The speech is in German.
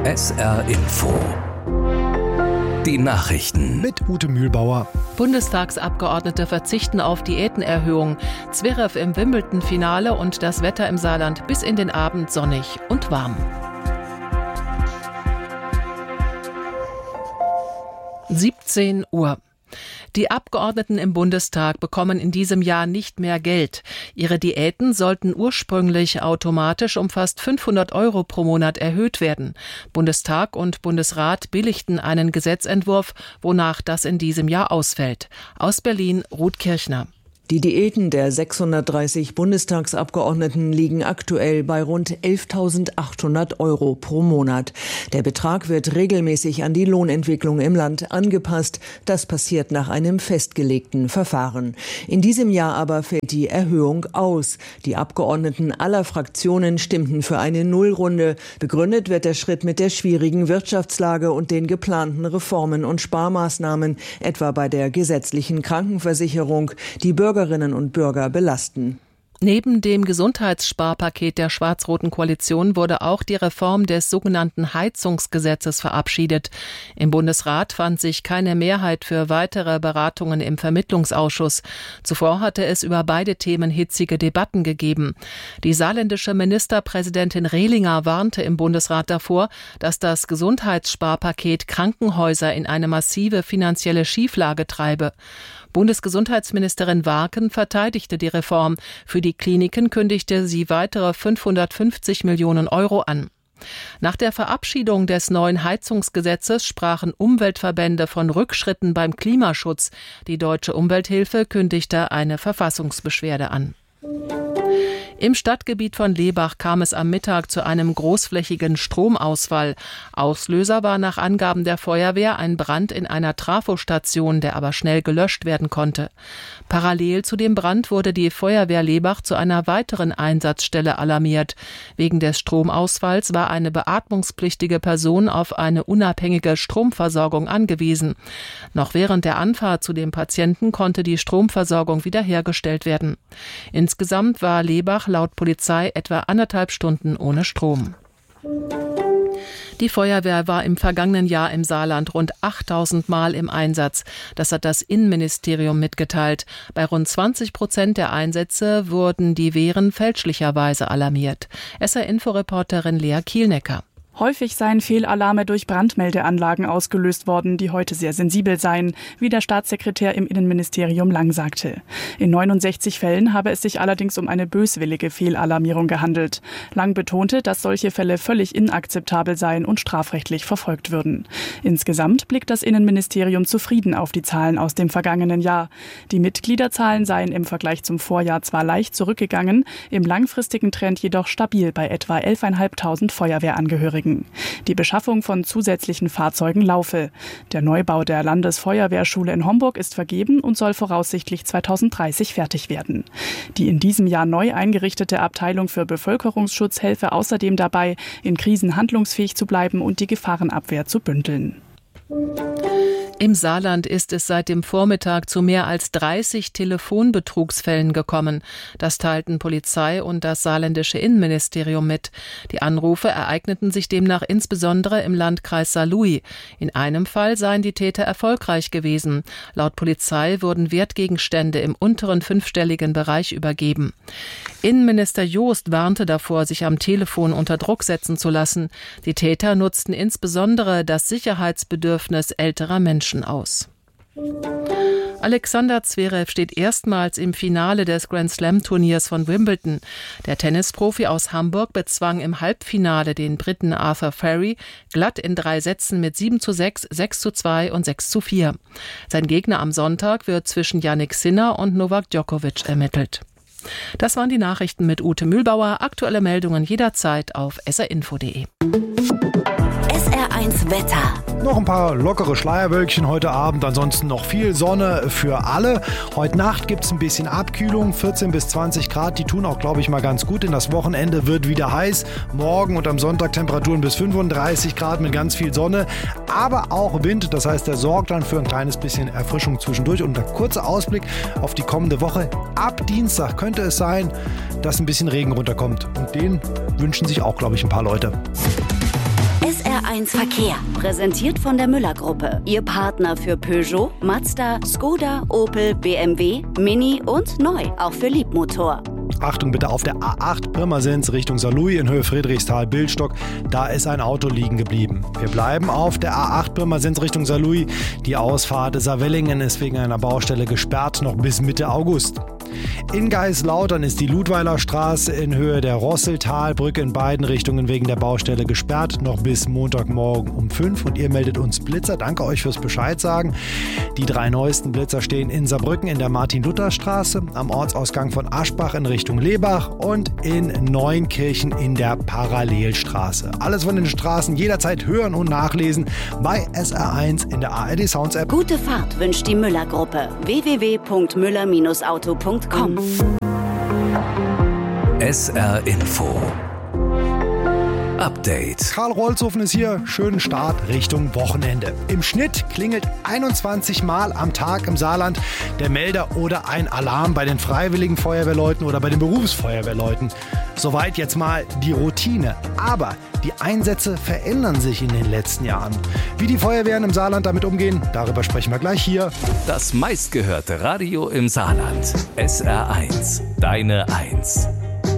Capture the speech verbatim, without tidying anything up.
S R Info. Die Nachrichten mit Ute Mühlbauer. Bundestagsabgeordnete verzichten auf Diätenerhöhung. Zverev im Wimbledon-Finale und das Wetter im Saarland bis in den Abend sonnig und warm. siebzehn Uhr. Die Abgeordneten im Bundestag bekommen in diesem Jahr nicht mehr Geld. Ihre Diäten sollten ursprünglich automatisch um fast fünfhundert Euro pro Monat erhöht werden. Bundestag und Bundesrat billigten einen Gesetzentwurf, wonach das in diesem Jahr ausfällt. Aus Berlin, Ruth Kirchner. Die Diäten der sechshundertdreißig Bundestagsabgeordneten liegen aktuell bei rund elftausendachthundert Euro pro Monat. Der Betrag wird regelmäßig an die Lohnentwicklung im Land angepasst. Das passiert nach einem festgelegten Verfahren. In diesem Jahr aber fällt die Erhöhung aus. Die Abgeordneten aller Fraktionen stimmten für eine Nullrunde. Begründet wird der Schritt mit der schwierigen Wirtschaftslage und den geplanten Reformen und Sparmaßnahmen, etwa bei der gesetzlichen Krankenversicherung, die Bürger Bürgerinnen und Bürger belasten. Neben dem Gesundheitssparpaket der schwarz-roten Koalition wurde auch die Reform des sogenannten Heizungsgesetzes verabschiedet. Im Bundesrat fand sich keine Mehrheit für weitere Beratungen im Vermittlungsausschuss. Zuvor hatte es über beide Themen hitzige Debatten gegeben. Die saarländische Ministerpräsidentin Rehlinger warnte im Bundesrat davor, dass das Gesundheitssparpaket Krankenhäuser in eine massive finanzielle Schieflage treibe. Bundesgesundheitsministerin Warken verteidigte die Reform. Für die Kliniken kündigte sie weitere fünfhundertfünfzig Millionen Euro an. Nach der Verabschiedung des neuen Heizungsgesetzes sprachen Umweltverbände von Rückschritten beim Klimaschutz. Die Deutsche Umwelthilfe kündigte eine Verfassungsbeschwerde an. Im Stadtgebiet von Lebach kam es am Mittag zu einem großflächigen Stromausfall. Auslöser war nach Angaben der Feuerwehr ein Brand in einer Trafostation, der aber schnell gelöscht werden konnte. Parallel zu dem Brand wurde die Feuerwehr Lebach zu einer weiteren Einsatzstelle alarmiert. Wegen des Stromausfalls war eine beatmungspflichtige Person auf eine unabhängige Stromversorgung angewiesen. Noch während der Anfahrt zu dem Patienten konnte die Stromversorgung wiederhergestellt werden. Insgesamt war Lebach laut Polizei etwa anderthalb Stunden ohne Strom. Die Feuerwehr war im vergangenen Jahr im Saarland rund achttausend Mal im Einsatz. Das hat das Innenministerium mitgeteilt. Bei rund zwanzig Prozent der Einsätze wurden die Wehren fälschlicherweise alarmiert. S R-Info-Reporterin Lea Kielnecker. Häufig seien Fehlalarme durch Brandmeldeanlagen ausgelöst worden, die heute sehr sensibel seien, wie der Staatssekretär im Innenministerium Lang sagte. In neunundsechzig Fällen habe es sich allerdings um eine böswillige Fehlalarmierung gehandelt. Lang betonte, dass solche Fälle völlig inakzeptabel seien und strafrechtlich verfolgt würden. Insgesamt blickt das Innenministerium zufrieden auf die Zahlen aus dem vergangenen Jahr. Die Mitgliederzahlen seien im Vergleich zum Vorjahr zwar leicht zurückgegangen, im langfristigen Trend jedoch stabil bei etwa elftausendfünfhundert Feuerwehrangehörigen. Die Beschaffung von zusätzlichen Fahrzeugen laufe. Der Neubau der Landesfeuerwehrschule in Homburg ist vergeben und soll voraussichtlich zweitausenddreißig fertig werden. Die in diesem Jahr neu eingerichtete Abteilung für Bevölkerungsschutz helfe außerdem dabei, in Krisen handlungsfähig zu bleiben und die Gefahrenabwehr zu bündeln. Im Saarland ist es seit dem Vormittag zu mehr als dreißig Telefonbetrugsfällen gekommen. Das teilten Polizei und das saarländische Innenministerium mit. Die Anrufe ereigneten sich demnach insbesondere im Landkreis Saarlouis. In einem Fall seien die Täter erfolgreich gewesen. Laut Polizei wurden Wertgegenstände im unteren fünfstelligen Bereich übergeben. Innenminister Joost warnte davor, sich am Telefon unter Druck setzen zu lassen. Die Täter nutzten insbesondere das Sicherheitsbedürfnis älterer Menschen aus. Alexander Zverev steht erstmals im Finale des Grand-Slam-Turniers von Wimbledon. Der Tennisprofi aus Hamburg bezwang im Halbfinale den Briten Arthur Ferry glatt in drei Sätzen mit sieben zu sechs, sechs zu zwei und sechs zu vier. Sein Gegner am Sonntag wird zwischen Jannik Sinner und Novak Djokovic ermittelt. Das waren die Nachrichten mit Ute Mühlbauer. Aktuelle Meldungen jederzeit auf s r info punkt d e. S R eins Wetter. Noch ein paar lockere Schleierwölkchen heute Abend, ansonsten noch viel Sonne für alle. Heute Nacht gibt es ein bisschen Abkühlung, vierzehn bis zwanzig Grad, die tun auch, glaube ich, mal ganz gut. Denn das Wochenende wird wieder heiß. Morgen und am Sonntag Temperaturen bis fünfunddreißig Grad mit ganz viel Sonne, aber auch Wind. Das heißt, der sorgt dann für ein kleines bisschen Erfrischung zwischendurch. Und ein kurzer Ausblick auf die kommende Woche. Ab Dienstag könnte es sein, dass ein bisschen Regen runterkommt. Und den wünschen sich auch, glaube ich, ein paar Leute. S R eins Verkehr, präsentiert von der Müller-Gruppe. Ihr Partner für Peugeot, Mazda, Skoda, Opel, B M W, Mini und neu, auch für Liebmotor. Achtung bitte auf der A acht Pirmasens Richtung Saarlouis in Höhe Friedrichsthal-Bildstock. Da ist ein Auto liegen geblieben. Wir bleiben auf der A acht Pirmasens Richtung Saarlouis. Die Ausfahrt Saarwellingen ist wegen einer Baustelle gesperrt, noch bis Mitte August. In Geislautern ist die Ludweiler Straße in Höhe der Rosseltalbrücke in beiden Richtungen wegen der Baustelle gesperrt, noch bis Montagmorgen um fünf. Und ihr meldet uns Blitzer. Danke euch fürs Bescheid sagen. Die drei neuesten Blitzer stehen in Saarbrücken in der Martin-Luther-Straße, am Ortsausgang von Aschbach in Richtung Lebach und in Neunkirchen in der Parallelstraße. Alles von den Straßen jederzeit hören und nachlesen bei S R eins in der A R D Sounds App. Gute Fahrt wünscht die Müller-Gruppe. w w w punkt müller auto punkt com. S R Info Update. Karl Rolzhofen ist hier. Schönen Start Richtung Wochenende. Im Schnitt klingelt einundzwanzig Mal am Tag im Saarland der Melder oder ein Alarm bei den freiwilligen Feuerwehrleuten oder bei den Berufsfeuerwehrleuten. Soweit jetzt mal die Routine. Aber die Einsätze verändern sich in den letzten Jahren. Wie die Feuerwehren im Saarland damit umgehen, darüber sprechen wir gleich hier. Das meistgehörte Radio im Saarland. S R eins. Deine Eins.